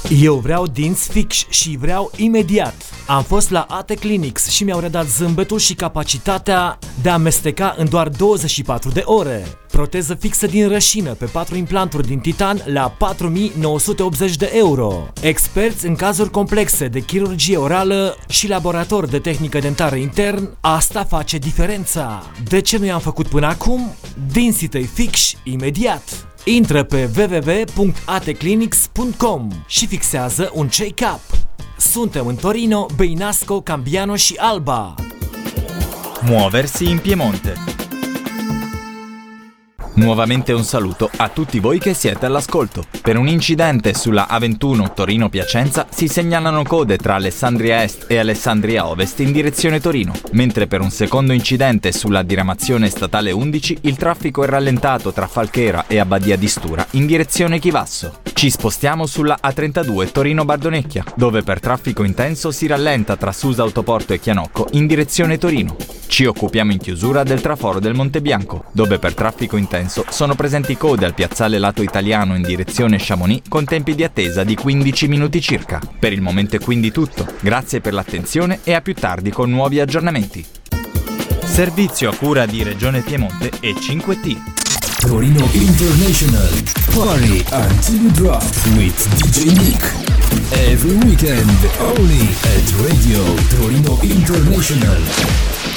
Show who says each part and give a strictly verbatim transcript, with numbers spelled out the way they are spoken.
Speaker 1: Eu vreau dinți fix și vreau imediat. Am fost la A T Clinics și mi-au redat zâmbetul și capacitatea de a amesteca în doar douăzeci și patru de ore. Proteză fixă din rășină pe patru implanturi din titan la patru mii nouă sute optzeci de euro. Experți în cazuri complexe de chirurgie orală și laborator de tehnică dentară intern, asta face diferența. De ce nu i-am făcut până acum? Dinții tăi fix imediat. Intră pe w w w punct a t clinics punct com și fixează un check-up. Suntem în Torino, Beinasco, Cambiano și Alba.
Speaker 2: Muoversi in Piemonte. Nuovamente un saluto a tutti voi che siete all'ascolto. Per un incidente sulla A ventuno Torino-Piacenza si segnalano code tra Alessandria Est e Alessandria Ovest in direzione Torino, mentre per un secondo incidente sulla diramazione statale undici il traffico è rallentato tra Falchera e Abbadia di Stura in direzione Chivasso. Ci spostiamo sulla A trentadue Torino-Bardonecchia, dove per traffico intenso si rallenta tra Susa Autoporto e Chianocco in direzione Torino. Ci occupiamo in chiusura del traforo del Monte Bianco, dove per traffico intenso sono presenti code al piazzale lato italiano in direzione Chamonix con tempi di attesa di quindici minuti circa. Per il momento è quindi tutto, grazie per l'attenzione e a più tardi con nuovi aggiornamenti. Servizio a cura di Regione Piemonte e cinque T.
Speaker 3: Torino International Party until drop with D J Nick. Every weekend only at Radio Torino International.